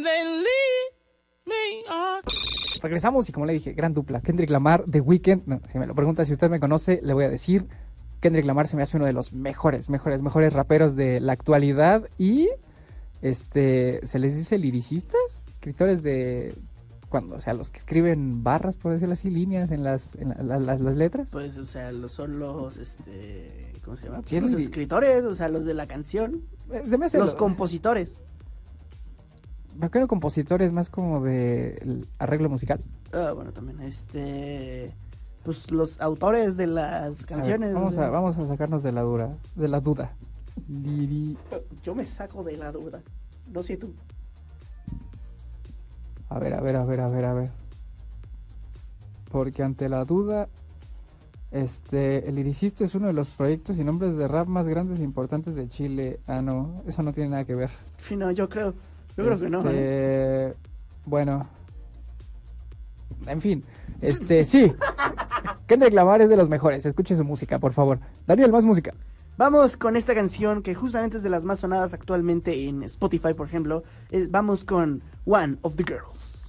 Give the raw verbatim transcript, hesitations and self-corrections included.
Regresamos y como le dije, gran dupla. Kendrick Lamar, The Weeknd. No, si me lo pregunta, si usted me conoce, le voy a decir, Kendrick Lamar se me hace uno de los mejores, mejores, mejores raperos de la actualidad. Y este, ¿se les dice liricistas? Escritores de... Cuando, o sea, los que escriben barras, por decirlo así, líneas en las, en la, la, las, las letras. Pues, o sea, los, son los, este, ¿cómo se llama? Sí, los es li- escritores, o sea, los de la canción, Se me hace los lo- compositores. Me acuerdo compositores más como de el arreglo musical. Ah, bueno, también, este, pues los autores de las A ver, canciones. vamos o sea, a, vamos a sacarnos de la dura, de la duda. Liri... Yo me saco de la duda, no sé tú. A ver, a ver, a ver, a ver, a ver. Porque ante la duda, este, el Liricista es uno de los proyectos y nombres de rap más grandes e importantes de Chile. Ah, no, eso no tiene nada que ver. Sí, no, yo creo, yo creo que no. ¿eh? Este, bueno, en fin, este, sí. Kendrick Lamar es de los mejores. Escuche su música, por favor. Daniel, más música. Vamos con esta canción que justamente es de las más sonadas actualmente en Spotify, por ejemplo. Eh, vamos con One of the Girls.